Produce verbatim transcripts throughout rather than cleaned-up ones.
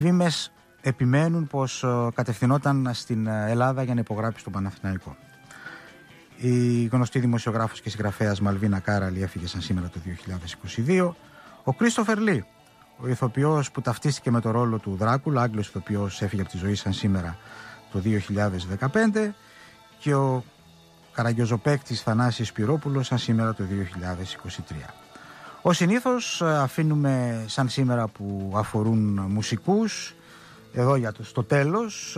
Βήμες επιμένουν πως κατευθυνόταν στην Ελλάδα για να υπογράψει τον Παναθηναϊκό. Η γνωστή δημοσιογράφος και συγγραφέας Μαλβίνα Κάραλη έφυγε σαν σήμερα το δύο χιλιάδες είκοσι δύο. Ο Κρίστοφερ Λι, ο ηθοποιός που ταυτίστηκε με το ρόλο του Δράκουλα, Άγγλος ηθοποιός, έφυγε από τη ζωή σαν σήμερα το δύο χιλιάδες δεκαπέντε. Και ο καραγκιόζοπαίκτης Θανάσης Σπυρόπουλος σαν σήμερα το δύο χιλιάδες είκοσι τρία. Ως συνήθως αφήνουμε σαν σήμερα που αφορούν μουσικούς εδώ για το στο τέλος.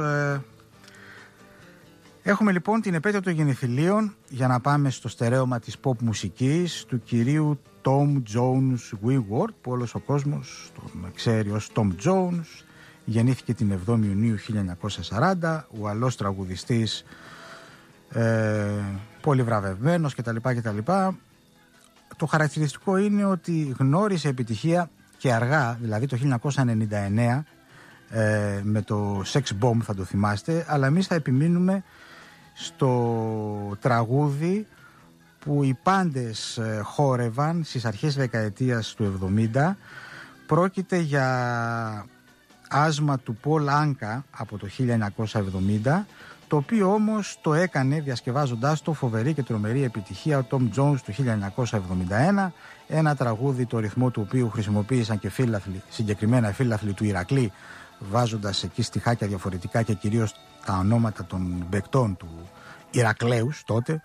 Έχουμε λοιπόν την επέτειο των γενεθλίων για να πάμε στο στερέωμα της pop μουσικής του κυρίου Tom Jones Wentworth, που όλος ο κόσμος τον ξέρει ως Tom Jones. Γεννήθηκε την εβδόμη Ιουνίου χίλια εννιακόσια σαράντα, ουαλός τραγουδιστής, ε, πολύ βραβευμένος κτλ, κτλ. Το χαρακτηριστικό είναι ότι γνώρισε επιτυχία και αργά, δηλαδή το χίλια εννιακόσια ενενήντα εννέα, ε, με το Sex Bomb, θα το θυμάστε, αλλά εμείς θα επιμείνουμε στο τραγούδι που οι πάντες ε, χόρευαν στις αρχές δεκαετίας του εβδομήντα. Πρόκειται για άσμα του Πολ Άνκα από το χίλια εννιακόσια εβδομήντα, το οποίο όμως το έκανε διασκευάζοντάς το φοβερή και τρομερή επιτυχία ο Tom Jones του χίλια εννιακόσια εβδομήντα ένα, ένα τραγούδι το ρυθμό του οποίου χρησιμοποίησαν και φίλαθλοι, συγκεκριμένα φίλαθλοι του Ηρακλή, βάζοντας εκεί στιχάκια διαφορετικά και κυρίως τα ονόματα των παικτών του Ηρακλέους τότε.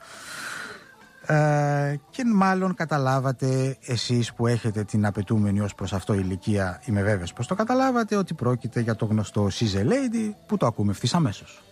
Ε, και μάλλον καταλάβατε εσείς που έχετε την απαιτούμενη ως προς αυτό ηλικία, είμαι βέβαιος πως το καταλάβατε, ότι πρόκειται για το γνωστό She's a Lady, που το ακούμε ευθύς αμέσως.